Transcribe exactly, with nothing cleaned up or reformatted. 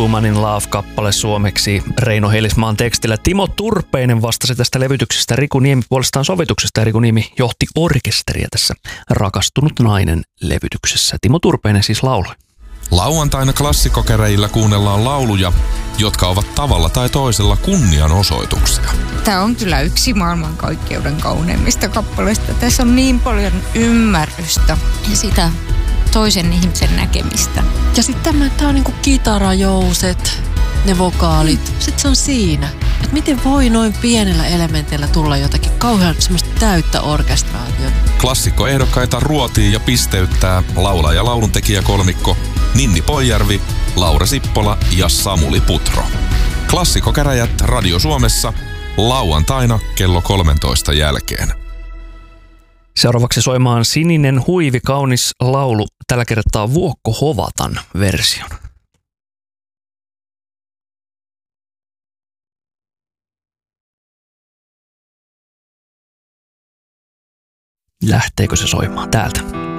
Woman in Love-kappale suomeksi Reino Heilismaan tekstillä. Timo Turpeinen vastasi tästä levytyksestä, Riku Niemi puolestaan sovituksesta, ja Riku Niemi johti orkesteria tässä Rakastunut nainen -levytyksessä. Timo Turpeinen siis lauloi. Lauantaina klassikkokäräjillä kuunnellaan lauluja, jotka ovat tavalla tai toisella kunnianosoituksia. Tämä on kyllä yksi maailmankaikkeuden kauneimmista kappaleista. Tässä on niin paljon ymmärrystä ja sitä toisen ihmisen näkemistä. Ja sitten tämä on niinku kitarajouset, ne vokaalit. Mm. Sitten se on siinä, että miten voi noin pienellä elementillä tulla jotakin kauhean semmoista täyttä orkestraatiota. Klassikkoehdokkaita ruotii ja pisteyttää laulaja- ja lauluntekijäkolmikko Ninni Poijärvi, Laura Sippola ja Samuli Putro. Klassikkokäräjät Radio Suomessa lauantaina kello kolmentoista jälkeen. Seuraavaksi soimaan Sininen huivi, kaunis laulu, tällä kertaa Vuokko Hovatan version. Lähteekö se soimaan täältä?